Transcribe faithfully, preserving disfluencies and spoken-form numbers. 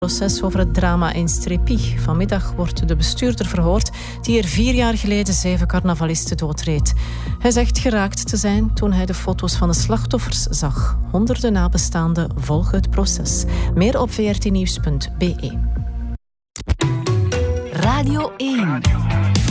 Proces over het drama in Strepi. Vanmiddag wordt de bestuurder verhoord die er vier jaar geleden zeven carnavalisten doodreed. Hij zegt geraakt te zijn toen hij de foto's van de slachtoffers zag. Honderden nabestaanden volgen het proces. Meer op v r t nieuws punt b e. Radio één.